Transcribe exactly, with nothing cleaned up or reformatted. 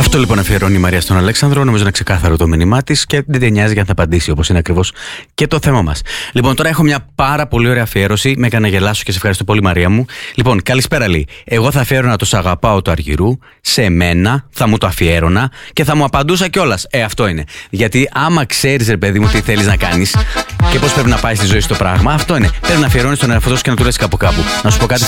Αυτό λοιπόν αφιερώνει η Μαρία στον Αλέξανδρο. Νομίζω είναι ξεκάθαρο το μήνυμά της και δεν την νοιάζει για να θα απαντήσει, όπως είναι ακριβώς και το θέμα μας. Λοιπόν, τώρα έχω μια πάρα πολύ ωραία αφιέρωση. Με έκανε να γελάσω και σε ευχαριστώ πολύ, Μαρία μου. Λοιπόν, καλησπέρα, λέει. Εγώ θα αφιέρωνα το Σ' αγαπάω του Αργυρού σε μένα, θα μου το αφιέρωνα και θα μου απαντούσα κιόλας. Ε, αυτό είναι. Γιατί άμα ξέρεις, ρε παιδί μου, τι θέλεις να κάνεις και πώς πρέπει να πάει στη ζωή στο πράγμα, αυτό είναι. Πρέπει να αφιερώνεις τον εαυτό σου και να του λες κάπου κάπου. Να σου πω κάτι,